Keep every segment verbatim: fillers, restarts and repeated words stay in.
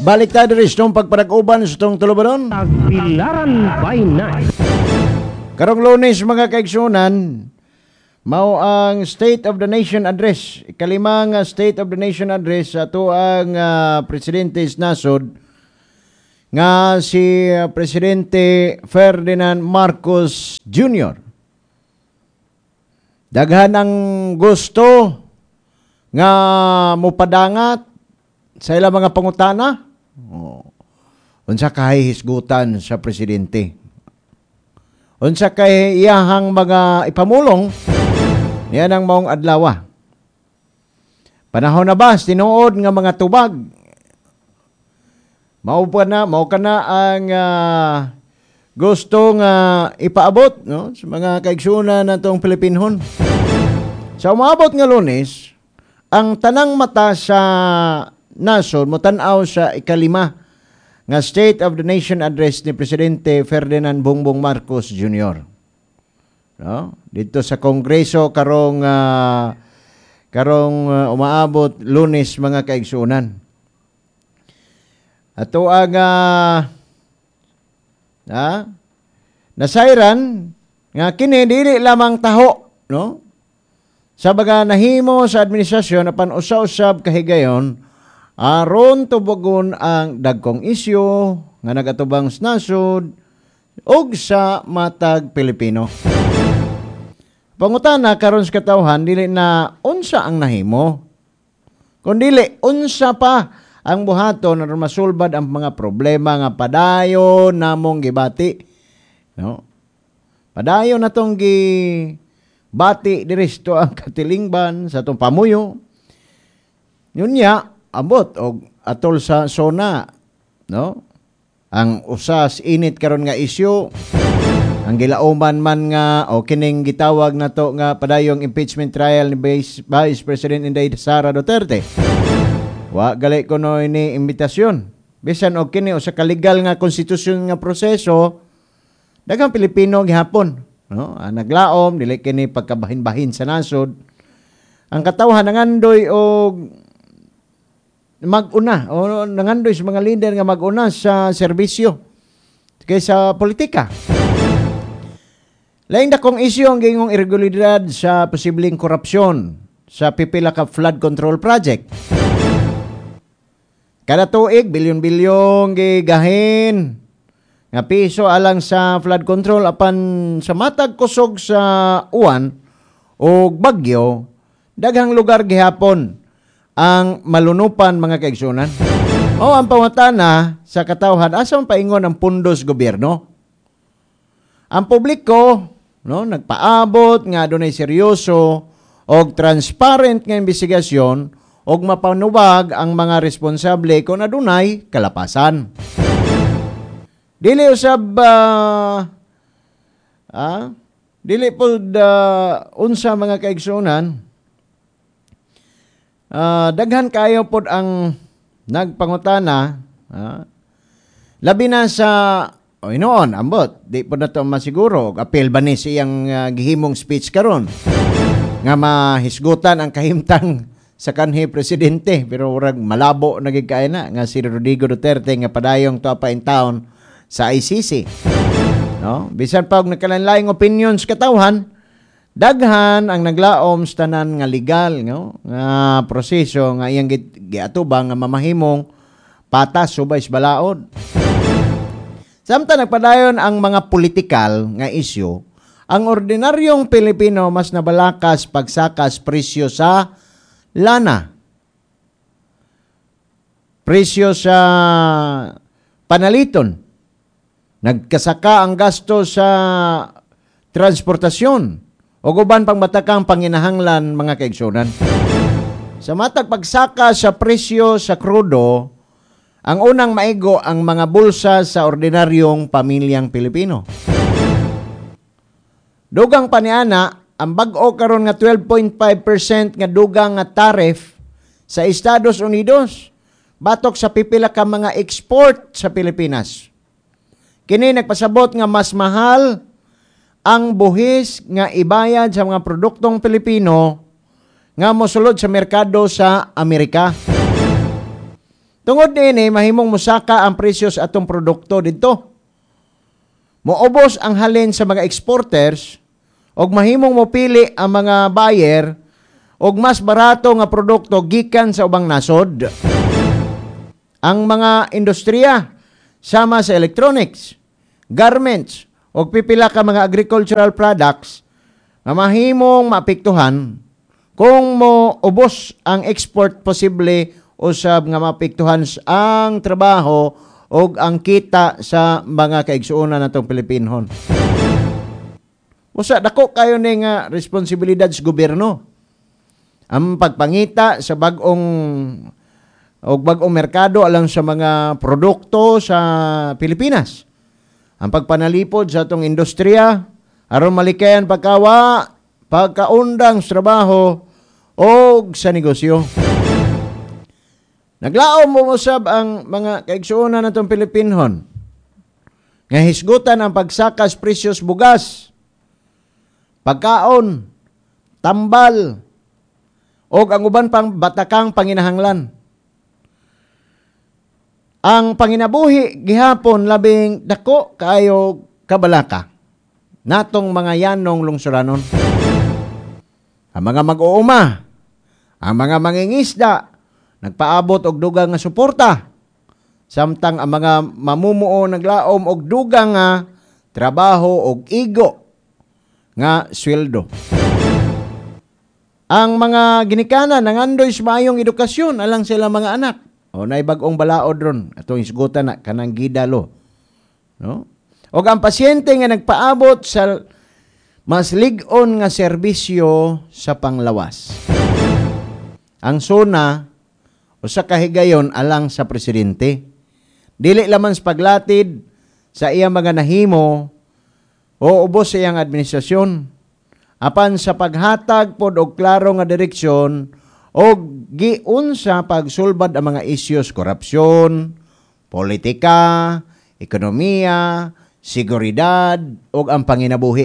Balik tayo rin itong pagparag-uban sa itong tulubaron. Tagbilaran by night. Karong Lunes mga kaigsunan, mao ang State of the Nation Address. Ikalimang uh, State of the Nation Address sa ito ang uh, Presidente Nasod nga si uh, Presidente Ferdinand Marcos Junior Daghan ang gusto nga mupadangat sa ilang mga pangutana. Oh. Unsa kay hisgutan sa presidente? Unsa kay iyahang mga ipamulong? Yan ang maong adlaw. Panahon na ba tinuod nga mga tubag? Mao pa na, mao kana ang uh, gusto nga ipaabot no sa mga kaigsunan natong Pilipinhon. Sa umabot nga Lunes, ang tanang mata sa nasod motan-aw sa ikalima nga State of the Nation Address ni Presidente Ferdinand Bongbong Marcos Junior No? Dito sa Kongreso karong uh, karong uh, umaabot Lunes mga kaigsunan. Ato ang uh, ha? Nasayran nga kini dili lamang taho, no? Sa baga nahimo sa administrasyon apan usa-usab kahigayon aron tubugon ang dagkong isyu nga nagatubang sa nasod ug sa matag Pilipino. Pangutana karon sa katawhan dili na unsa ang nahimo, kundi unsa pa ang buhaton aron masulbad ang mga problema nga padayon namong gibati. No? Padayon natong gi bati diristo ang katilingban sa atong pamuyo. Yunya ambot og atol sa SONA, no? Ang usas init karon nga isyu, ang gilauman man nga o kining gitawag nato nga padayong impeachment trial ni Vice, Vice President Inday Sara Duterte. Wa gali ko no ini imbitasyon. Bisan og kini usa ka legal nga konstitusyon nga proseso, daghang Pilipino gihapon, no? Ang naglaom dili kini pagkabahin-bahin sa nasod. Ang katawhan nangandoy og mag-una o nangandoy sa mga leader nga mag-una sa serbisyo kaysa politika. Laing dakong isyu ang gingong irregularidad sa posibleng korupsyon sa pipila ka flood control project. Kada tuig bilyon-bilyon gigahin nga piso alang sa flood control apan sa matag kusog sa uwan o bagyo daghang lugar gihapon ang malunupan mga kaigsunan. O ang pangutana sa katawhan asang paingon ang pundos gobyerno. Ang publiko no nagpaabot nga adunay seryoso og transparent nga investigasyon og mapanuwag ang mga responsable kung adunay kalapasan. Dili usab uh, ah, dili pod uh, unsa mga kaigsunan. Uh, daghan kayo pod ang nagpangutana, uh, labi na sa o oh, inoon ambot di po na to masiguro apil ba ni siyang uh, gihimong speech karon nga mahisgutan ang kahimtang sa kanhi presidente, pero urag malabo nagigkay na nga si Rodrigo Duterte nga padayong tuwa in town sa I C C, no? Bisan pa og nagkalanlaing opinions katawhan, daghan ang naglaom sa tanan nga legal, no? Nga proseso nga iyang giatubang nga mamahimong patas subay sa balaod. Samtang nagpadayon ang mga politikal nga isyu, ang ordinaryong Pilipino mas nabalakas pagsakas presyo sa lana, presyo sa panaliton, nagkasaka ang gasto sa transportasyon, o guban pang matakang panginahanglan mga kaigsunan. Sa matag pagsaka sa presyo sa krudo, ang unang maigo ang mga bulsa sa ordinaryong pamilyang Pilipino. Dugang paniana, ang bag-o karon nga twelve point five percent nga dugang nga tariff sa Estados Unidos batok sa pipila ka mga export sa Pilipinas. Kini nagpasabot nga mas mahal ang buhis nga ibayad sa mga produktong Pilipino nga mosulod sa merkado sa Amerika. Tungod niini mahimong musaka ang presyo sa atong produkto didto. Moubos ang halin sa mga exporters og mahimong mopili ang mga buyer og mas barato nga produkto gikan sa ubang nasod. Ang mga industriya sama sa electronics, garments og pipila ka mga agricultural products nga mahimong maapektuhan kung mo ubos ang export, posible usab nga maapektuhan ang trabaho o ang kita sa mga kaigsuonan natong Pilipinon. Usa dako kayo ni nga responsibilidad sa gobyerno. Ang pagpangita sa bag-ong o bag-ong merkado alang sa mga produkto sa Pilipinas. Ang pagpanalipod sa atong industriya aron malikayan pagkawa, pagkaundang sa trabaho o sa negosyo. Naglaom mo usab ang mga kaigsuonan natong Pilipinon nga hisgutan ang pagsakas presyos bugas, pagkaon, tambal, o ang uban pang batakang panginahanglan. Ang panginabuhi gihapon labing dako kaayo kabalaka natong mga yanong lungsuranon. Ang mga mag-uuma, ang mga mangingisda, nagpaabot og dugang nga suporta. Samtang ang mga mamumuo naglaom og dugang nga trabaho og igo nga sweldo. Ang mga ginikanan nangandoy sa maayong edukasyon alang sila mga anak. O nay bag-ong balaod ron atong isgutan na kanang gidalo. No? Og ang pasyente nga nagpaabot sa mas lig-on nga serbisyo sa panglawas. Ang suna usa ka higayon alang sa presidente. Dili lamang sa paglatid sa iyang mga nahimo o ubos sa iyang administrasyon, apan sa paghatag pod og klaro nga direksyon o giunsa pagsulbad ang mga issues korupsyon, politika, ekonomiya, seguridad o ang panginabuhi.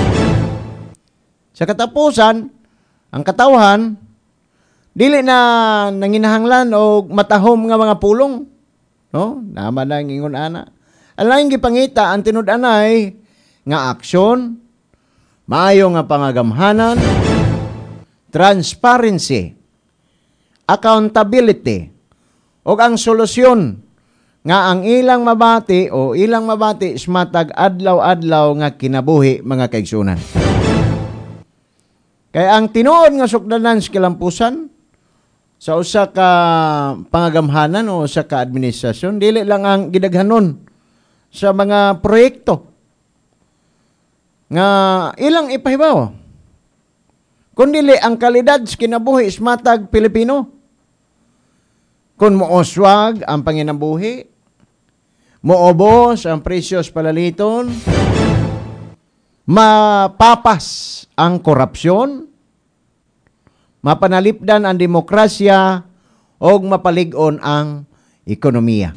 Sa katapusan, ang katawhan dili na nanginahanglan og matahom nga mga pulong, no? Naman ang ingon ana. Alaing gipangita ang tinud-anay nga aksyon, maayo nga pangagamhanan, transparency, accountability, o ang solusyon nga ang ilang mabati o ilang mabati smatag adlaw-adlaw nga kinabuhi mga kaigsunan. Kaya ang tinuod nga sukdanan sa kilampusan sa usa ka pangagamhanan o usa ka administrasyon, dili lang ang gidaghanon sa mga proyekto nga ilang ipahibaw, kundi ang kalidad sa kinabuhi smatag Pilipino. Kung mooswag ang panginabuhi, moobos ang presyos palaliton, mapapas ang korupsyon, mapanalipdan ang demokrasya, o mapalig-on ang ekonomiya.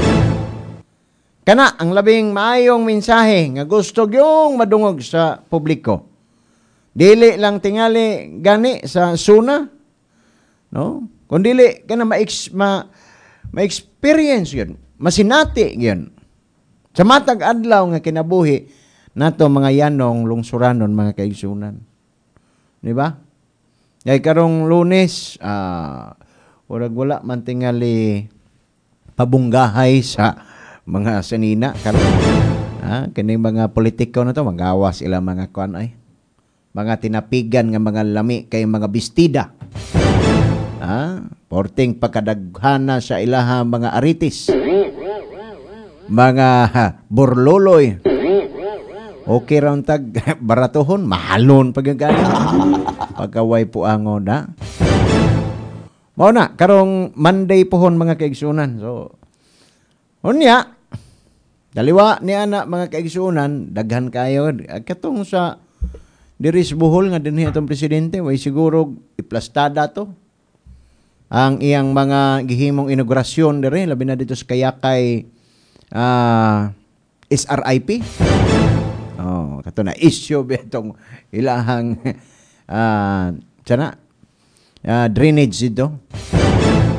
Kana ang labing maayong mensahe nga gusto gyung madungog sa publiko. Dili lang tingali gani sa suna, no? Kundili kana ma-ex, ma ma-experience yun, masinati yun. Sa matag adlaw nga kinabuhi nato mga yanong lungsuranon mga kaigsunan. Di ba? Kay karong Lunes, ah, urag wala man tingali pabunggahay sa mga sanina karon. Ah, kining mga politiko na to magawas ila mga kuan ay. Mga tinapigan nga mga lami kay mga bestida. Ah, porting pagkadaghana sa ilaha mga aritis. Mga ha, burloloy. Okay raw tag baratohon, mahalon pagagani. Pagkaway po angon na. Mao na karong Monday pohon mga kaigsunan. So unya daliwa ni ana mga kaigsunan daghan kayo katong sa diris Bohol nga dinhi atong presidente way siguro iplastada to ang iyang mga gihimong inaugurasyon dire labi na dito sa Kayakay uh, S R I P. Oh, kato na issue betong ilahang uh, sana uh, drainage dito.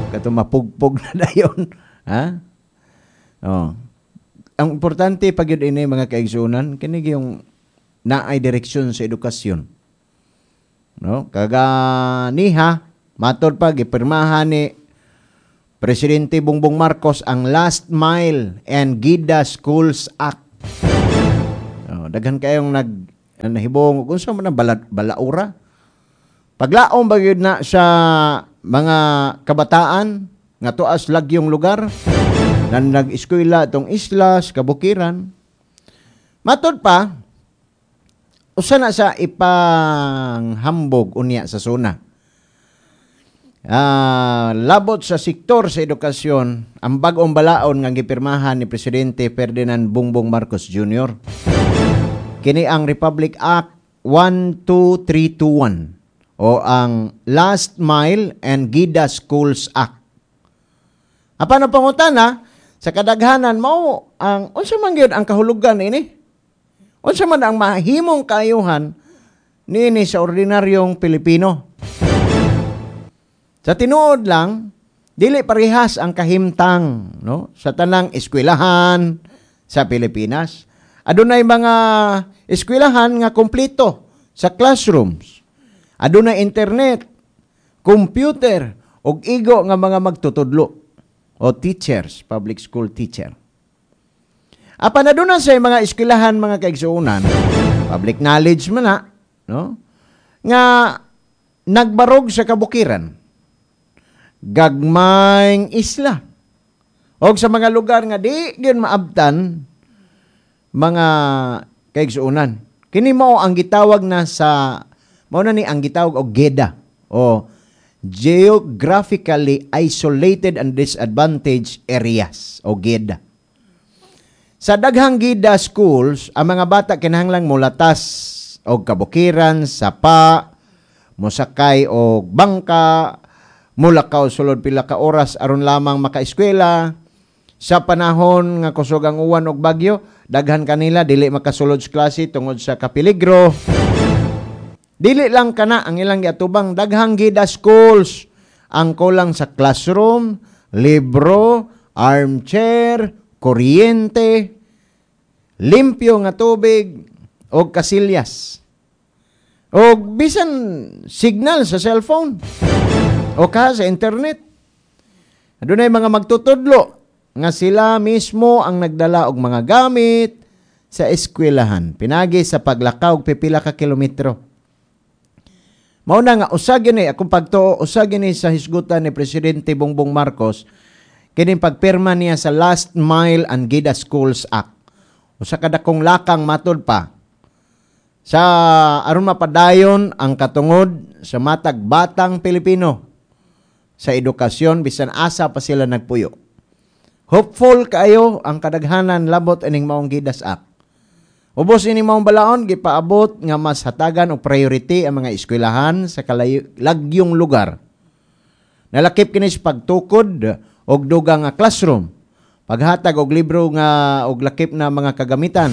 kato mapugpog na dayon. Ha? Oh. Ang importante pag yun ini mga kaigsunan, kini yung naay direksyon sa edukasyon. No? Kaga niha, matod pa gipirmahan ni Presidente Bongbong Marcos ang Last Mile and GIDA Schools Act. Oh, daghan kayong nag nahibong kung sa man bala, balaura. Paglaom ba yun na sa mga kabataan nga tuas lagyong lugar na nag-eskwela itong islas, kabukiran. Matod pa, usa na sa ipanghambog unya sa suna. Uh, labot sa sektor sa edukasyon, ang bag-ong balaon nga gipirmahan ni Presidente Ferdinand Bongbong Marcos Junior Kini ang Republic Act one two three two one o ang Last Mile and GIDA Schools Act. Apa na pangutana, sa kadaghanan mo ang unsa man gyud ang kahulugan ini? Unsa man ang mahimong kaayuhan niini sa ordinaryong Pilipino? Sa tinuod lang, dili parehas ang kahimtang, no, sa tanang eskwelahan sa Pilipinas. Adunay mga eskwelahan nga kompleto sa classrooms. Adunay internet, computer, ug igo nga mga magtutudlo o teachers, public school teacher. Apan aduna sa mga eskwelahan mga kaigsuonan, public knowledge man na, no, nga nagbarog sa kabukiran. Gagmayng isla. O sa mga lugar nga di gyud maabtan mga kaigsuonan. Kini mao ang gitawag na sa mao na ni ang gitawag og GEDA o Geographically Isolated and Disadvantaged Areas o GEDA. Sa daghang GEDA schools, ang mga bata kinahanglang mulatas og kabukiran, sapa, mosakay og bangka, mulakaw sulod pila ka oras aron lamang makaeskwela. Sa panahon nga kusog ang uwan og bagyo, daghan kanila dili makasulod sa klase tungod sa kapiligro. Dili lang kana ang ilang giatubang daghang GIDA schools ang kulang sa classroom, libro, armchair, kuryente, limpyo nga tubig og kasilyas. Og bisan signal sa cellphone o ka sa internet. Adunay mga magtutudlo nga sila mismo ang nagdala og mga gamit sa eskwelahan pinagi sa paglakaw og pipila ka kilometro. Mao na nga usag ni akong pagtuo usag ni sa hisgutan ni Presidente Bongbong Marcos kining pagpirma niya sa Last Mile and GIDA Schools Act. Usa ka dakong lakang matod pa sa aron mapadayon ang katungod sa matag batang Pilipino sa edukasyon bisan asa pa sila nagpuyo. Hopeful kayo ang kadaghanan labot ining maong GIDA Act. Ubos ini maong balaon gipaabot nga mas hatagan og priority ang mga eskwelahan sa kalagyong lugar. Nalakip kini sa pagtukod og dugang nga classroom, paghatag og libro nga og lakip na mga kagamitan,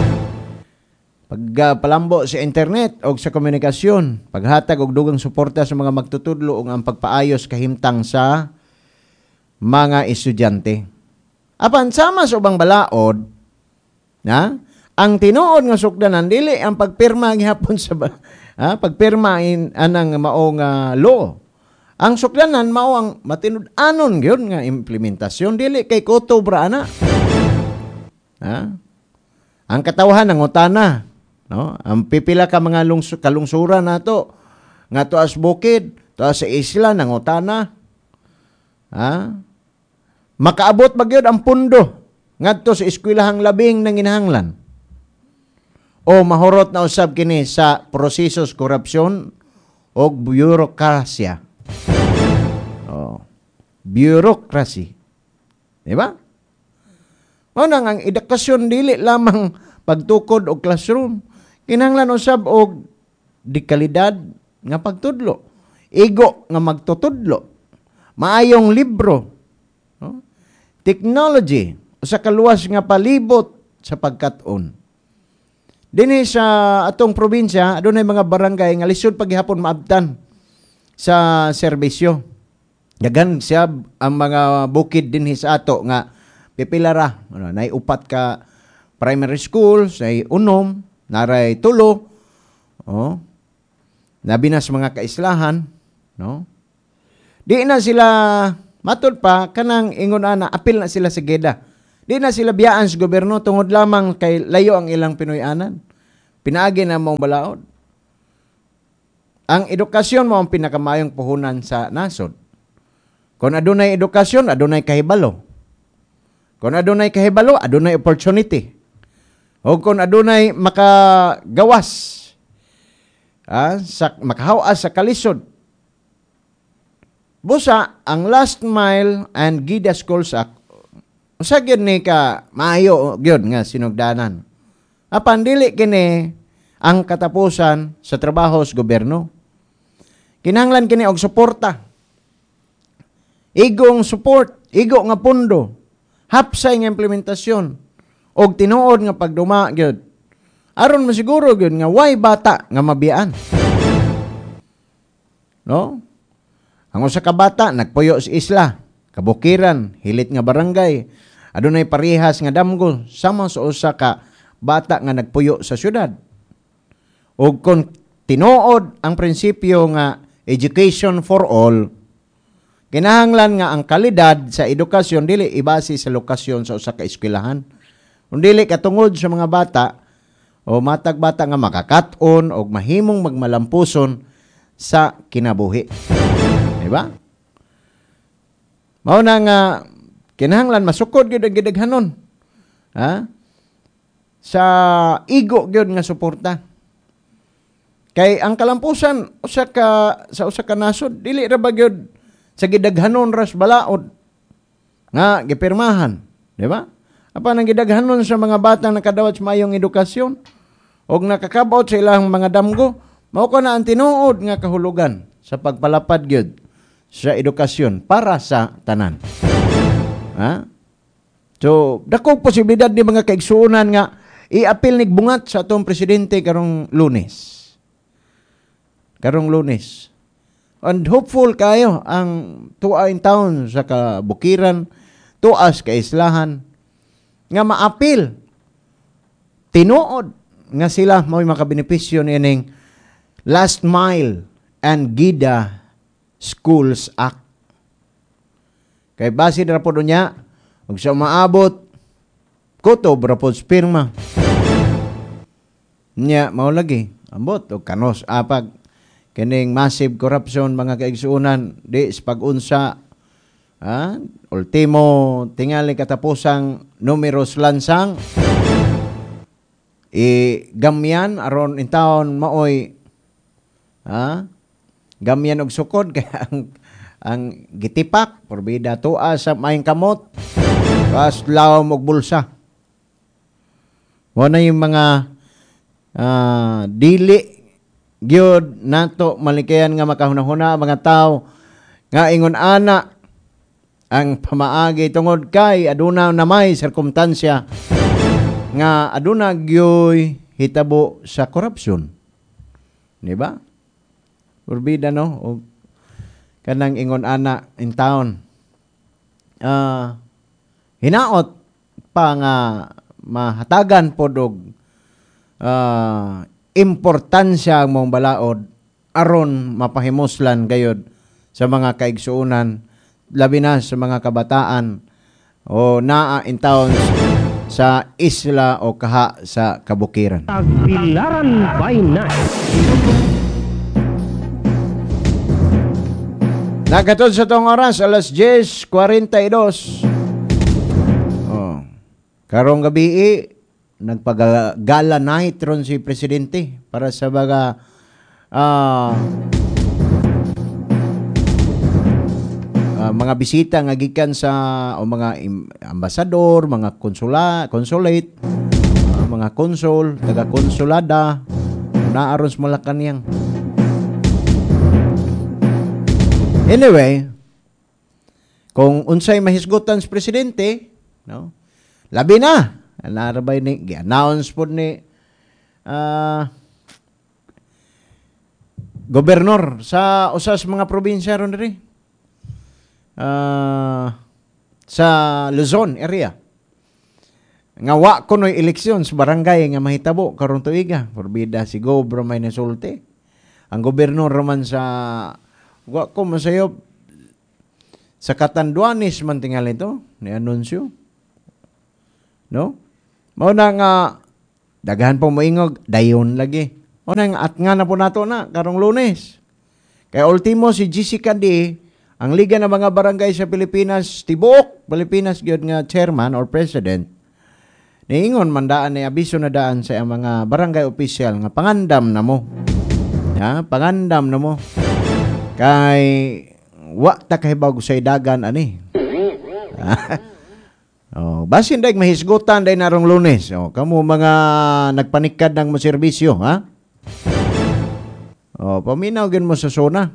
pagpalambo sa internet o sa komunikasyon, paghatag og dugang suporta sa mga magtutudlo ug ang pagpaayos kahimtang sa mga estudyante. Apan sama sa ubang balaod, na ang tinuod nga sukdanan dili ang pagpirma gihapon sa ha, pagpirma in anang mao nga law. Ang sukdanan mao ang matinud-anon gyud nga implementasyon dili kay kutobra ana. Ha? Ang katawhan ng utana, no? Ang pipila ka mga lungsur, kalungsuran nato nga tuas bukid, tuas sa isla ng utana. Ha? Makaabot ba gyud ang pundo ngadto sa eskwelahang labing nang ginahanglan? O mahurot na usab kini sa prosesos korupsyon o bureaucracy. Oh, bureaucracy. Di ba? Mao nang ang edukasyon dili lamang pagtukod og classroom, kinahanglan usab og dekalidad nga pagtudlo, igo nga magtutudlo, maayong libro, no? Technology usa ka luwas nga palibot sa pagkat-on. Dinhi sa atong probinsya adunay mga barangay nga lisod paghihapon maabtan sa serbisyo. Dagan siya ang mga bukid din sa ato nga pipila ra. Ano, nay upat ka primary schools, nay unom, naray tulo. Oh. Labi na sa mga kaislahan, no? Di na sila matud pa kanang ingon ana apil na sila sa GEDA. Di na sila biyaan sa gobyerno tungod lamang kay layo ang ilang Pinoyanan. Pinaagi na mong balaod. Ang edukasyon mo ang pinakamayong puhunan sa nasod. Kung adunay edukasyon, adunay kahibalo. Kung adunay kahibalo, adunay opportunity. O kung adunay makagawas, ah, sa, makahawas sa kalisod. Busa, ang last mile and GIDA Schools Act, usa gyud ni ka maayo gyud nga sinugdanan. Apan dili kini ang katapusan sa trabaho sa gobyerno. Kinahanglan kini og suporta. Igong support, igo nga pundo, hapsay nga implementasyon, og tinuod nga pagduma gyud. Aron masiguro gyud nga way bata nga mabiyaan. No? Ang usa ka bata nagpuyo sa isla, kabukiran, hilit nga barangay, adunay parehas nga damgo sama sa usa ka bata nga nagpuyo sa syudad. Ug kung tinuod ang prinsipyo nga education for all, kinahanglan nga ang kalidad sa edukasyon dili ibase sa lokasyon sa usa ka eskwelahan. Kung dili katungod sa mga bata o matag bata nga makakat-on o mahimong magmalampuson sa kinabuhi. Diba? Mao na nga kinahanglan masukod gyud ang gidaghanon. Ha? Sa igo gyud nga suporta. Kay ang kalampusan usa ka sa usa ka nasod dili ra ba gyud sa gidaghanon ras balaod nga gipirmahan, di ba? Apan ang gidaghanon sa mga batang nakadawat sa mayong edukasyon og nakakabot sa ilang mga damgo, mao ko na ang tinuod nga kahulugan sa pagpalapad gyud sa edukasyon para sa tanan. Ha? So, dako posibilidad ni mga kaigsuonan nga i-apil nig bungat sa atong presidente karong Lunes. Karong Lunes. And hopeful kayo ang tuwa in town sa kabukiran, tuas kaislahan, nga maapil, tinuod, nga sila may makabenepisyo nining Last Mile and GIDA Schools Act. Kay base na po niya, huwag siya maabot, kutob rapod spirma. Nya, maulagi, ambot, o kanos, apag, kining massive corruption mga kaigsuunan di sa pag-unsa, ha? Ultimo tingali katapusang numeros lansang i gamyan aron in taon maoy, ha? Gamyan og sukod kaya ang ang gitipak porbida tuwa sa maing kamot kas lawom og bulsa. Mo na yung mga uh, dili gyud nato malikayan nga makahuna-huna mga tao nga ingon ana ang pamaagi tungod kay aduna na may sirkumstansya nga aduna gyoy hitabo sa korupsyon. Di ba? Urbida no o kanang ingon ana in town. Uh, hinaot pa nga mahatagan pod og uh, importansya ang mong balaod aron mapahimuslan gayod sa mga kaigsuunan labi na sa mga kabataan o naa in towns sa isla o kaha sa kabukiran. Tagbilaran by Night. Nagatod sa tong oras alas diyes kuwarenta y dos. Oh. Karong gabi nagpagala night ron si presidente para sa mga uh, uh, mga bisita nga gikan sa o mga ambasador, mga konsula, consulate, uh, mga konsul, taga-konsulada naaron sa Malacañang. Anyway, kung unsay mahisgutan sa presidente, no? Labi na narabay ni gi-announce po ni uh, gobernador sa usas mga probinsya ron rin uh, sa Luzon area. Nga wa kunoy eleksyon sa barangay nga mahitabo karong tuiga. Forbida si Gobro may nasulti. Ang gobernador roman sa wa ko masayop sa Catanduanes man tingali ito ni anunsyo. No? Mao na nga daghan pong moingog dayon lagi. Mao na nga at nga na po nato na karong Lunes. Kay ultimo si Jessica D, ang Liga ng mga Barangay sa Pilipinas, tibuok Pilipinas gyud nga chairman or president. Niingon man daan ni abiso na daan sa mga barangay official nga pangandam na mo. Ya, pangandam na mo. Kay wa ta kahibaw sa dagan ani. Oh, basin day mahisgutan day narong Lunes. Oh, kamo mga nagpanikad ng mo serbisyo, ha? Oh, paminaw gin mo sa zona.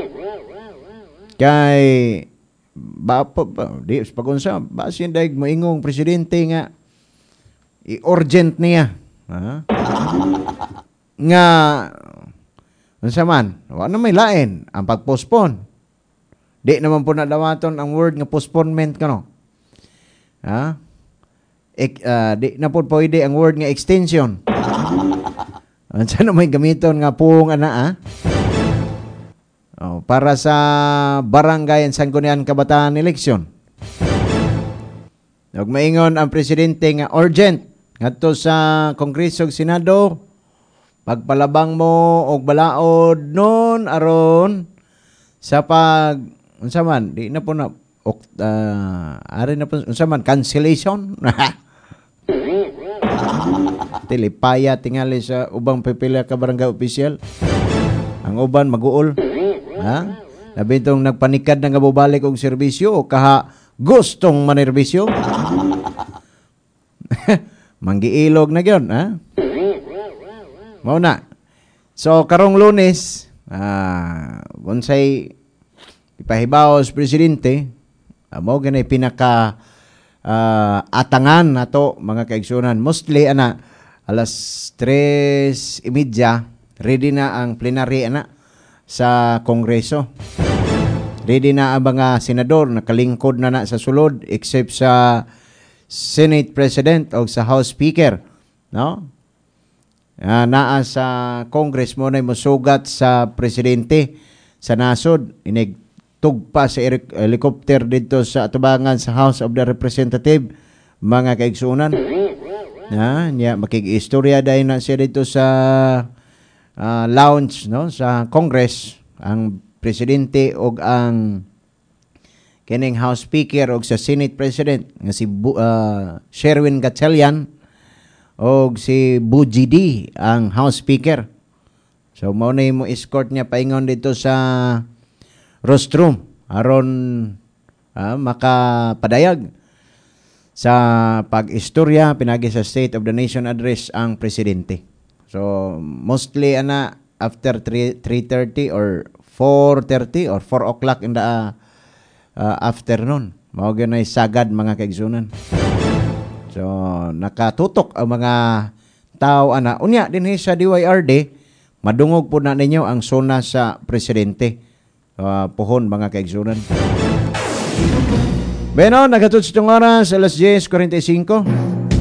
Kay ba, ba, ba di pagunsa basin day moingong presidente nga i-urgent niya, ha? Nga unsa man, wa na may lain ang pag-postpone. Di naman po nadawaton ang word nga postponement kano. Ha? Ek, uh, di na po pwede ang word nga extension. Unsa na may gamiton nga puong ana, ha? Oh, para sa barangay and sanggunian kabataan election. Ug maingon ang presidente nga urgent ngadto sa Kongreso ug Senado pagpalabang mo og balaod nun aron sa pag unsa man di na po na uh, ari na po unsa man cancellation. Tilipaya tingali sa ubang pipila ka barangay official. Ang uban maguol. Ha? Nabitong nagpanikad na nga bubalik og serbisyo o kaha gustong manerbisyo. Manggiilog na gyud, ha? Mao na. So karong Lunes, ah, unsay ipahibaw sa presidente, ah, mao ganay pinaka uh, atangan nato mga kaigsunan. Mostly ana alas tres thirty ready na ang plenary ana sa Kongreso. Ready na ang mga senador nakalingkod na na sa sulod except sa Senate President o sa House Speaker, no? Uh, naa sa Congress mo na mosugat sa presidente sa nasod inig tugpa sa helicopter dito sa atubangan sa House of the Representative mga kaigsunan. Na, niya makig-istorya dahil na siya dito sa uh, lounge, no, sa Congress ang presidente o ang kining House Speaker o sa Senate President nga si uh, Sherwin Gatchalian o si Buji D ang House Speaker. So mao na mo escort niya paingon dito sa rostrum aron uh, makapadayag sa pag-istorya pinagi sa State of the Nation address ang presidente. So mostly ana after three thirty or four thirty or four o'clock in the uh, Uh, afternoon. Mao ganay sagad mga kaigsunan. So nakatutok ang mga tao ana. Unya dinhi sa D Y R D madungog po na ninyo ang sona sa presidente. Uh, puhon mga kaigsunan. Beno, nagatod sa oras alas ten forty-five.